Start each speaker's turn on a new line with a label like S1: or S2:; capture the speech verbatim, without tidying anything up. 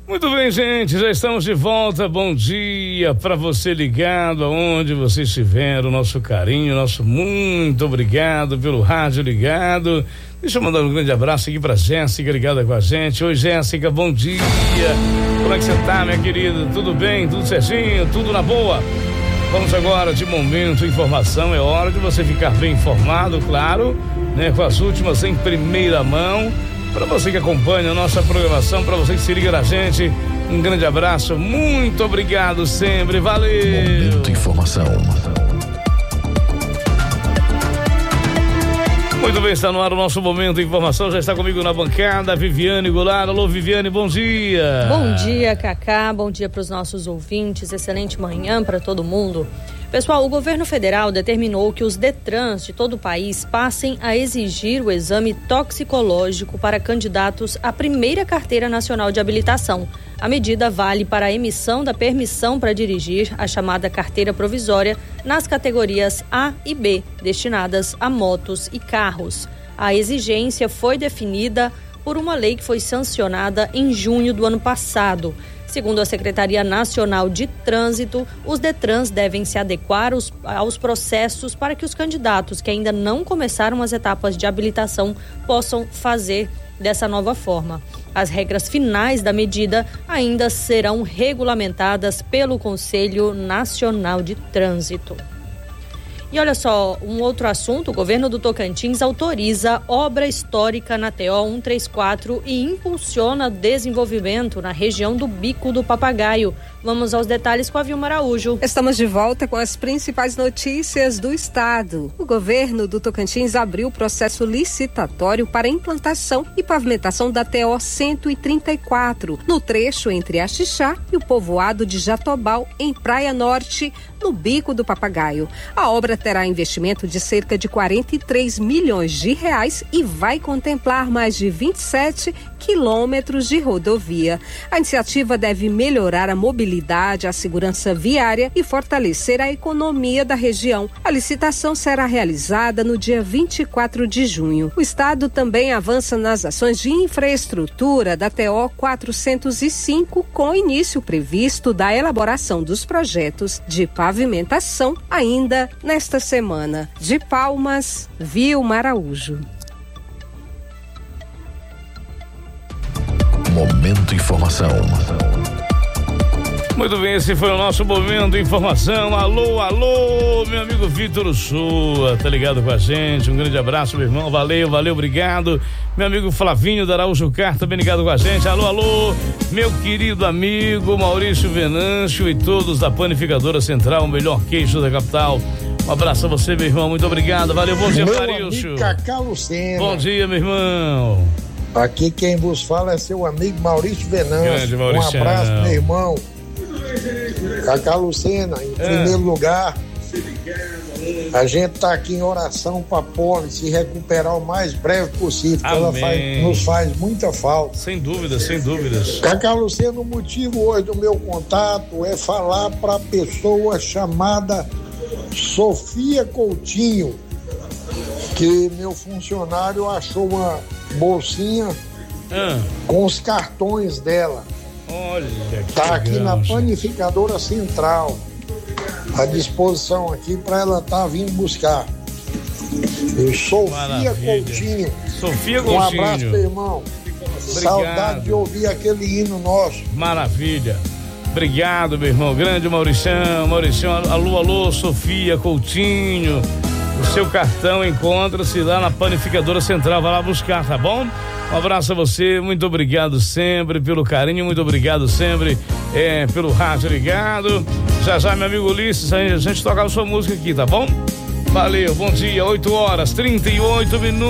S1: Muito bem, gente, já estamos de volta. Bom dia para você ligado, aonde você estiver, o nosso carinho, nosso muito obrigado pelo rádio ligado. Deixa eu mandar um grande abraço aqui pra Jéssica ligada com a gente. Oi, Jéssica, bom dia. Como é que você tá, minha querida? Tudo bem? Tudo certinho? Tudo na boa? Vamos agora de momento informação. É hora de você ficar bem informado, claro, né? Com as últimas em primeira mão. Para você que acompanha a nossa programação, para você que se liga na gente, um grande abraço, muito obrigado sempre, valeu!
S2: Momento Informação.
S1: Muito bem, está no ar o nosso Momento Informação, já está comigo na bancada, Viviane Goulart. Alô, Viviane, bom dia!
S3: Bom dia, Cacá, bom dia para os nossos ouvintes, excelente manhã para todo mundo. Pessoal, o governo federal determinou que os Detrans de todo o país passem a exigir o exame toxicológico para candidatos à primeira carteira nacional de habilitação. A medida vale para a emissão da permissão para dirigir, a chamada carteira provisória, nas categorias A e B, destinadas a motos e carros. A exigência foi definida por uma lei que foi sancionada em junho do ano passado. Segundo a Secretaria Nacional de Trânsito, os Detrans devem se adequar aos, aos processos para que os candidatos que ainda não começaram as etapas de habilitação possam fazer dessa nova forma. As regras finais da medida ainda serão regulamentadas pelo Conselho Nacional de Trânsito. E olha só, um outro assunto, o governo do Tocantins autoriza obra histórica na T O cento e trinta e quatro e impulsiona desenvolvimento na região do Bico do Papagaio. Vamos aos detalhes com a Vilma Araújo.
S4: Estamos de volta com as principais notícias do estado. O governo do Tocantins abriu o processo licitatório para implantação e pavimentação da T O cento e trinta e quatro, no trecho entre Axixá e o povoado de Jatobal, em Praia Norte, no Bico do Papagaio. A obra terá investimento de cerca de quarenta e três milhões de reais e vai contemplar mais de vinte e sete quilômetros de rodovia. A iniciativa deve melhorar a mobilidade, a segurança viária e fortalecer a economia da região. A licitação será realizada no dia vinte e quatro de junho. O estado também avança nas ações de infraestrutura da T O quatrocentos e cinco, com início previsto da elaboração dos projetos de pavimentação ainda nesta semana. De Palmas, Vilma Araújo.
S2: Momento Informação.
S1: Muito bem, esse foi o nosso Momento de Informação. Alô, alô, meu amigo Vitor Sua, tá ligado com a gente? Um grande abraço, meu irmão, valeu, valeu, obrigado. Meu amigo Flavinho da Araújo Car, também ligado com a gente. Alô, alô, meu querido amigo Maurício Venâncio e todos da Panificadora Central, o melhor queijo da capital. Um abraço a você, meu irmão, muito obrigado, valeu, bom dia, Marilson.
S5: Cacá Lucena.
S1: Bom dia, meu irmão.
S5: Aqui quem vos fala é seu amigo Maurício Venâncio.
S1: Grande Maurício.
S5: Um abraço, meu irmão. Cacá Lucena, em é. primeiro lugar, a gente tá aqui em oração pra Poli se recuperar o mais breve possível, porque ela faz, nos faz muita falta.
S1: Sem dúvidas, sem dúvidas.
S5: Cacá Lucena, o motivo hoje do meu contato é falar pra pessoa chamada Sofia Coutinho, que meu funcionário achou uma bolsinha ah. com os cartões dela.
S1: Olha, que
S5: tá aqui
S1: legal,
S5: na
S1: gente.
S5: Panificadora Central, à disposição aqui para ela tá vindo buscar. Eu, Sofia
S1: Maravilha.
S5: Coutinho.
S1: Sofia Coutinho.
S5: Um abraço, meu irmão.
S1: Obrigado.
S5: Saudade de ouvir aquele hino nosso.
S1: Maravilha. Obrigado, meu irmão. Grande Mauricião, Mauricião, alô, alô, Sofia Coutinho. O seu cartão encontra-se lá na Panificadora Central, vai lá buscar, tá bom? Um abraço a você, muito obrigado sempre pelo carinho, muito obrigado sempre é, pelo rádio ligado. Já já, meu amigo Ulisses, a gente toca a sua música aqui, tá bom? Valeu, bom dia, oito horas, trinta e oito minutos.